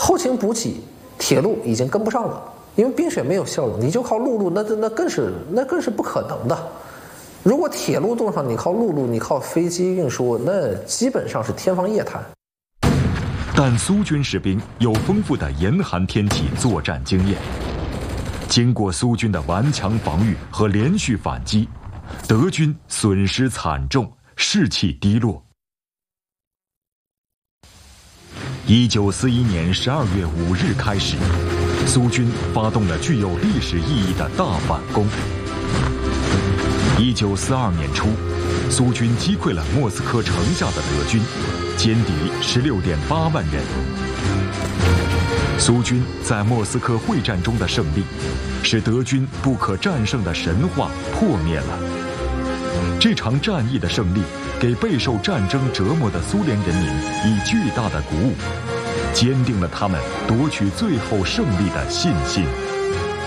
后勤补给，铁路已经跟不上了，因为冰雪没有消融，你就靠陆路，那更是不可能的。如果铁路动上，你靠陆路，你靠飞机运输，那基本上是天方夜谭。 但苏军士兵有丰富的严寒天气作战经验，经过苏军的顽强防御和连续反击，德军损失惨重，士气低落。1941年12月5日开始，苏军发动了具有历史意义的大反攻。1942年初，苏军击溃了莫斯科城下的德军，歼敌16.8万人。苏军在莫斯科会战中的胜利，使德军不可战胜的神话破灭了。这场战役的胜利，给备受战争折磨的苏联人民以巨大的鼓舞，坚定了他们夺取最后胜利的信心。